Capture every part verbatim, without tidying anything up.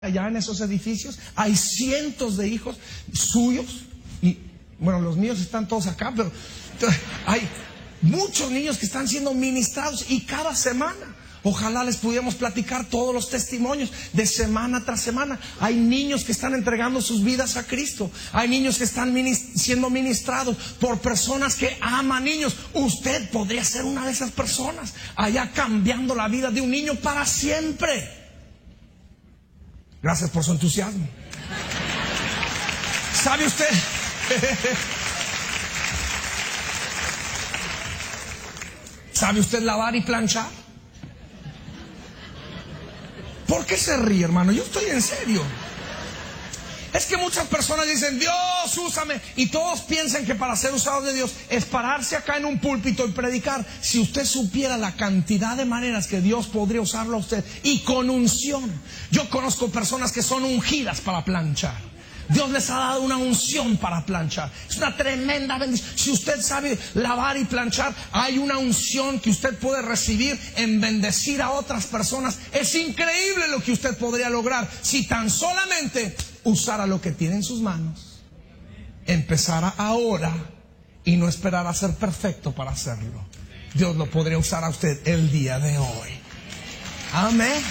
allá en esos edificios hay cientos de hijos suyos y bueno, los míos están todos acá, pero hay muchos niños que están siendo ministrados y cada semana ojalá les pudiéramos platicar todos los testimonios de semana tras semana. Hay niños que están entregando sus vidas a Cristo. Hay niños que están minist- siendo ministrados por personas que aman niños. Usted podría ser una de esas personas allá cambiando la vida de un niño para siempre. Gracias por su entusiasmo. ¿Sabe usted? ¿Sabe usted lavar y planchar? ¿Por qué se ríe, hermano? Yo estoy en serio. Es que muchas personas dicen, Dios, úsame. Y todos piensan que para ser usados de Dios es pararse acá en un púlpito y predicar. Si usted supiera la cantidad de maneras que Dios podría usarlo a usted, y con unción. Yo conozco personas que son ungidas para planchar. Dios les ha dado una unción para planchar. Es una tremenda bendición. Si usted sabe lavar y planchar, hay una unción que usted puede recibir en bendecir a otras personas. Es increíble lo que usted podría lograr si tan solamente usara lo que tiene en sus manos, empezara ahora y no esperara a ser perfecto para hacerlo. Dios lo podría usar a usted el día de hoy. Amén.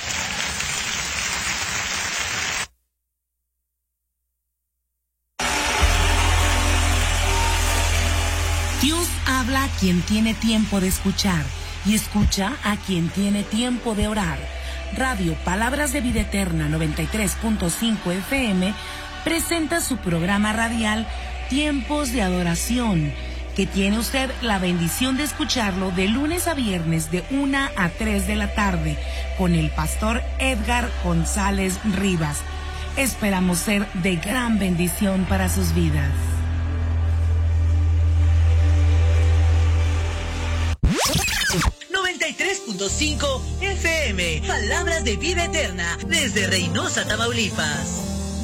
Dios habla a quien tiene tiempo de escuchar y escucha a quien tiene tiempo de orar. Radio Palabras de Vida Eterna noventa y tres punto cinco F M presenta su programa radial Tiempos de Adoración, que tiene usted la bendición de escucharlo de lunes a viernes de una a tres de la tarde con el pastor Edgar González Rivas. Esperamos ser de gran bendición para sus vidas. noventa y tres punto cinco F M, Palabras de Vida Eterna, desde Reynosa, Tamaulipas.